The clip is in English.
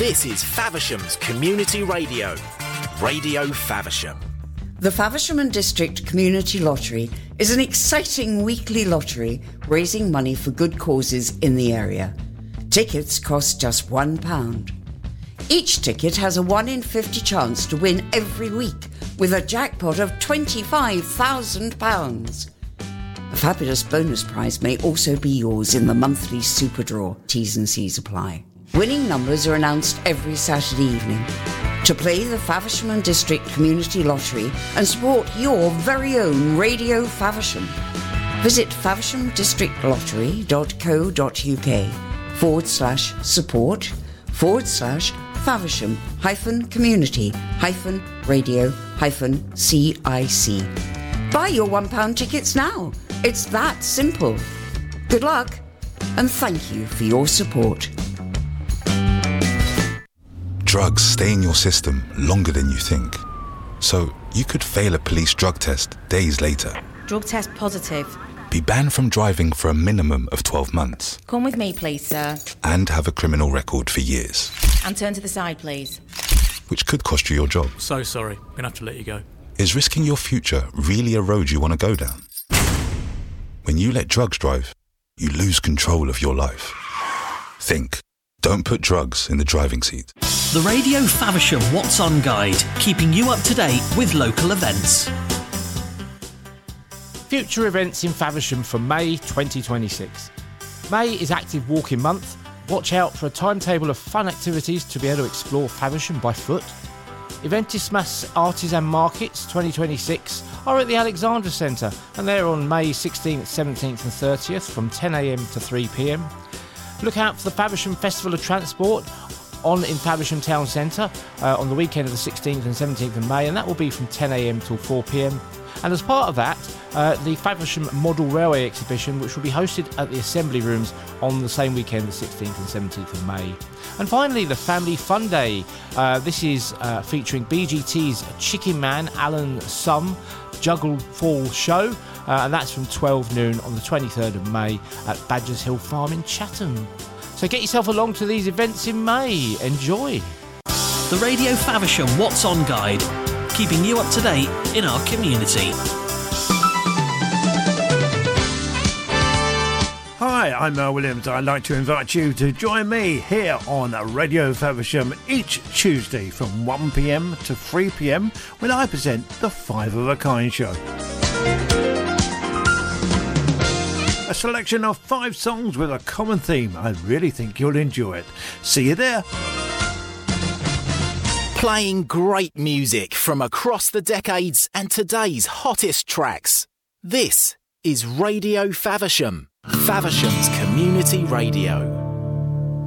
This is Faversham's Community Radio. Radio Faversham. The Faversham and District Community Lottery is an exciting weekly lottery raising money for good causes in the area. Tickets cost just £1. Each ticket has a 1 in 50 chance to win every week, with a jackpot of £25,000. A fabulous bonus prize may also be yours in the monthly super draw. T's and C's apply. Winning numbers are announced every Saturday evening. To play the Faversham and District Community Lottery and support your very own Radio Faversham, visit faversham-lottery.co.uk/support/Faversham-radio-CIC. Buy your £1 tickets now. It's that simple. Good luck, and thank you for your support. Drugs stay in your system longer than you think. So you could fail a police drug test days later. Drug test positive. Be banned from driving for a minimum of 12 months. Come with me, please, sir. And have a criminal record for years. And turn to the side, please. Which could cost you your job. So sorry, I'm going to have to let you go. Is risking your future really a road you want to go down? When you let drugs drive, you lose control of your life. Think. Don't put drugs in the driving seat. The Radio Faversham What's On Guide, keeping you up to date with local events. Future events in Faversham for May 2026. May is Active Walking Month. Watch out for a timetable of fun activities to be able to explore Faversham by foot. Eventismas Artisan Markets 2026 are at the Alexandra Centre, and they're on May 16th, 17th and 30th from 10am to 3pm. Look out for the Faversham Festival of Transport in Faversham Town Centre on the weekend of the 16th and 17th of May, and that will be from 10am till 4pm. And as part of that, the Faversham Model Railway Exhibition, which will be hosted at the Assembly Rooms on the same weekend, the 16th and 17th of May. And finally, the Family Fun Day. This is featuring BGT's Chicken Man, Alan Sum, Juggle Fall Show, and that's from 12 noon on the 23rd of May at Badgers Hill Farm in Chatham. So get yourself along to these events in May. Enjoy. The Radio Faversham What's On Guide, keeping you up to date in our community. Hi, I'm Mel Williams. I'd like to invite you to join me here on Radio Faversham each Tuesday from 1pm to 3pm when I present the Five of a Kind show. A selection of 5 songs with a common theme. I really think you'll enjoy it. See you there. Playing great music from across the decades and today's hottest tracks. This is Radio Faversham, Faversham's Community Radio.